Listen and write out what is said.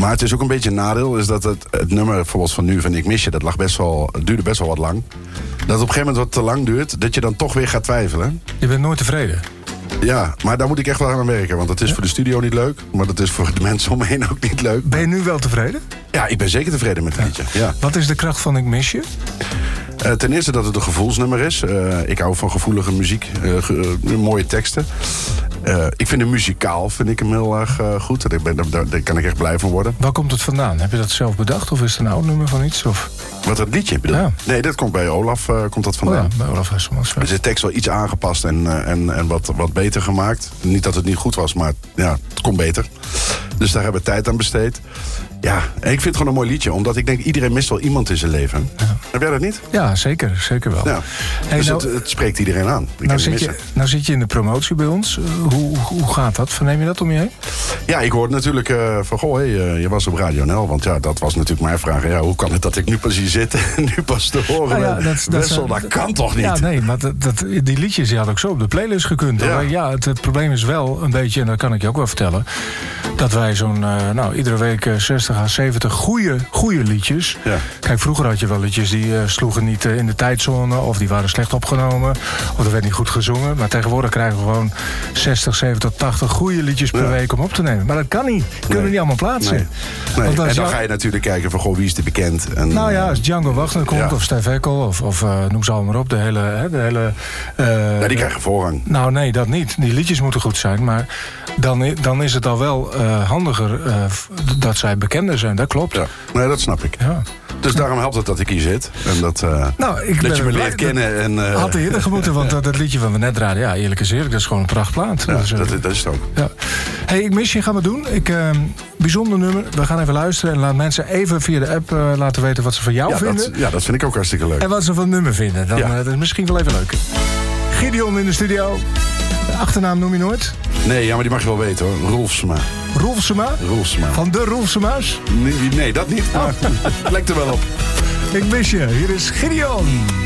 Maar het is ook een beetje een nadeel, is dat het nummer bijvoorbeeld van nu van Ik Mis Je, dat duurde best wel wat lang. Dat het op een gegeven moment wat te lang duurt, dat je dan toch weer gaat twijfelen. Je bent nooit tevreden? Ja, maar daar moet ik echt wel aan werken. Want het is voor de studio niet leuk, maar dat is voor de mensen om me heen ook niet leuk. Ben je nu wel tevreden? Ja, ik ben zeker tevreden met het liedje. Ja. Wat is de kracht van Ik Mis Je? Ten eerste dat het een gevoelsnummer is. Ik hou van gevoelige muziek, mooie teksten. Ik vind hem muzikaal heel erg goed. Daar kan ik echt blij van worden. Waar komt het vandaan? Heb je dat zelf bedacht? Of is het een oud nummer van iets? Of? Wat, dat liedje bedoel? Ja. Nee, dat komt bij Olaf komt dat vandaan. Oh ja, bij Olaf Hesselmans. Dus de tekst wel iets aangepast en wat beter gemaakt. Niet dat het niet goed was, maar ja, het kon beter. Dus daar hebben we tijd aan besteed. Ja, en ik vind het gewoon een mooi liedje. Omdat ik denk, iedereen mist wel iemand in zijn leven. Ja. Heb jij dat niet? Ja, zeker wel. Ja. Hey, dus nou, het spreekt iedereen aan. Nou zit je in de promotie bij ons. Hoe gaat dat? Verneem je dat om je heen? Ja, ik hoorde natuurlijk van, goh, hey, je was op Radio NL. Want ja, dat was natuurlijk mijn vraag. Ja, hoe kan het dat ik nu pas hier zit en nu pas te horen ben? Dat kan toch niet? Ja, nee, maar die liedjes die had ook zo op de playlist gekund. Ja, ja het probleem is wel een beetje, en dat kan ik je ook wel vertellen, dat wij zo'n, iedere week 60 à 70 goede liedjes. Ja. Kijk, vroeger had je wel liedjes die sloegen niet in de tijdzone, of die waren slecht opgenomen, of er werd niet goed gezongen. Maar tegenwoordig krijgen we gewoon 60, 70, 80 goede liedjes per week om op te nemen. Maar dat kan niet. Kunnen we niet allemaal plaatsen. Nee. En dan ga je natuurlijk kijken van, goh, wie is er bekend? En, nou ja, als Django Wagner komt, of Stef Ekkel, of noem ze allemaal op, de hele die krijgen voorrang. Nou nee, dat niet. Die liedjes moeten goed zijn, maar dan is het al wel handiger dat zij bekender zijn. Dat klopt. Ja. Nee, dat snap ik. Ja. Dus daarom helpt het dat ik hier zit. En dat je me leert kennen. Had eerder gemoeten, want dat liedje van we net draaien, ja, eerlijk is eerlijk, dat is gewoon een prachtplaat. Ja, dus, dat is het ook. Ja. Hey, Ik Mis Je gaan we doen. Bijzonder nummer. We gaan even luisteren en laat mensen even via de app laten weten wat ze van jou vinden. Dat vind ik ook hartstikke leuk. En wat ze van het nummer vinden. Dat is misschien wel even leuk. Gideon in de studio. De achternaam noem je nooit? Nee, ja, maar die mag je wel weten hoor. Roelfsema. Roelfsema? Roelfsema. Van de Roelfsema's? Nee, dat niet. Maar lijkt er wel op. Ik Mis Je. Hier is Gideon.